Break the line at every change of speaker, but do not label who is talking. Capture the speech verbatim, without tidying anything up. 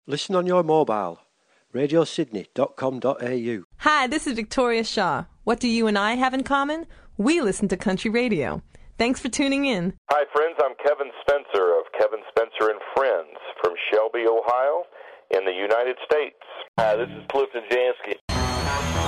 Listen on your mobile. radio sydney dot com dot a u.
Hi, this is Victoria Shaw. What do you and I have in common? We listen to country radio. Thanks for tuning in.
Hi, friends. I'm Kevin Spencer of Kevin Spencer and Friends from Shelby, Ohio, in the United States.
Hi, this is Clifton Jansky.